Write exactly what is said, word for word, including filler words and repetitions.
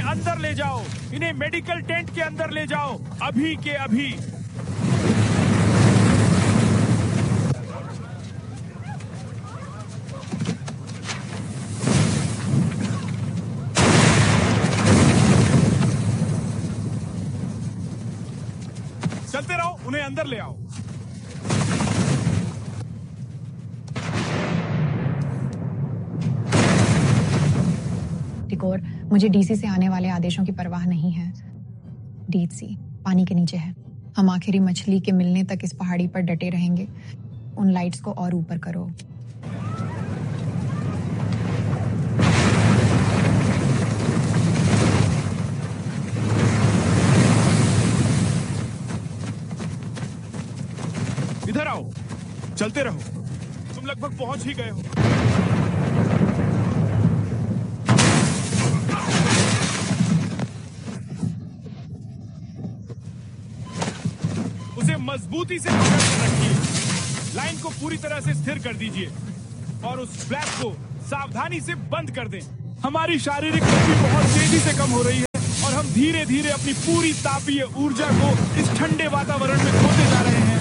अंदर ले जाओ, इन्हें मेडिकल टेंट के अंदर ले जाओ, अभी के अभी। चलते रहो, उन्हें अंदर ले आओ। टिकोर, मुझे डीसी से आने वाले आदेशों की परवाह नहीं है। डीप सी पानी के नीचे है। हम आखिरी मछली के मिलने तक इस पहाड़ी पर डटे रहेंगे। उन लाइट्स को और ऊपर करो। इधर आओ, चलते रहो, तुम लगभग पहुंच ही गए हो। उसे मजबूती से पकड़ कर रखिए, लाइन को पूरी तरह से स्थिर कर दीजिए और उस फ्लैप को सावधानी से बंद कर दें। हमारी शारीरिक गति बहुत तेजी से कम हो रही है और हम धीरे धीरे अपनी पूरी तापीय ऊर्जा को इस ठंडे वातावरण में खोते जा रहे हैं।